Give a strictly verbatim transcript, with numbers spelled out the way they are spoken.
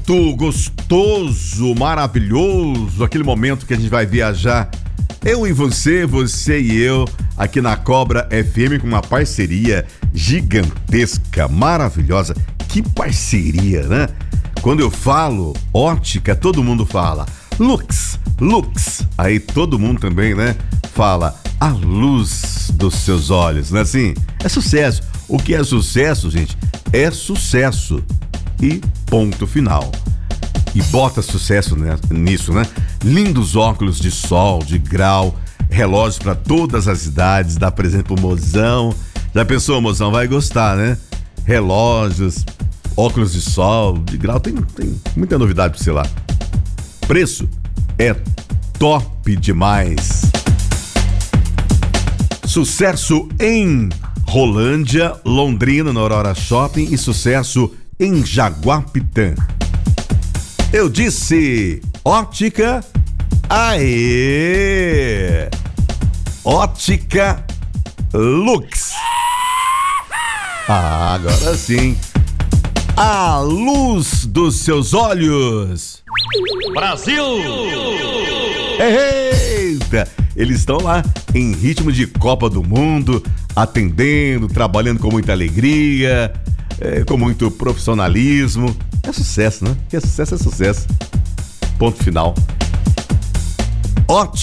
momento gostoso, maravilhoso, aquele momento que a gente vai viajar, eu e você, você e eu, aqui na Cobra F M, com uma parceria gigantesca, maravilhosa. Que parceria, né? Quando eu falo ótica, todo mundo fala Lux, Lux. Aí todo mundo também, né, fala a luz dos seus olhos, não é assim? É sucesso. O que é sucesso, gente? É sucesso. E ponto final. E bota sucesso nisso, né? Lindos óculos de sol, de grau, relógios para todas as idades, dá presente pro mozão. Já pensou, mozão? Vai gostar, né? Relógios, óculos de sol, de grau, tem, tem muita novidade pra você lá. Preço é top demais. Sucesso em Rolândia, Londrina, na Aurora Shopping, e sucesso em Jaguapitã. Eu disse ótica, aê! Ótica Lux. Ah, agora sim. A luz dos seus olhos. Brasil! Eita! Eles estão lá em ritmo de Copa do Mundo, atendendo, trabalhando com muita alegria, é, com muito profissionalismo. É sucesso, né? Que é sucesso, é sucesso. Ponto final. Ótimo.